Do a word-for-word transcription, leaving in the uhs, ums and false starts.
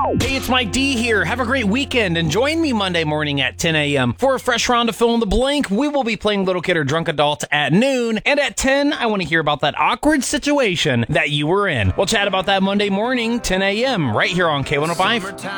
Hey, it's Mike D here. Have a great weekend and join me Monday morning at ten a.m. for a fresh round of Fill in the Blank. We will be playing Little Kid or Drunk Adult at noon. And at ten, I want to hear about that awkward situation that you were in. We'll chat about that Monday morning, ten a.m. right here on K one oh five.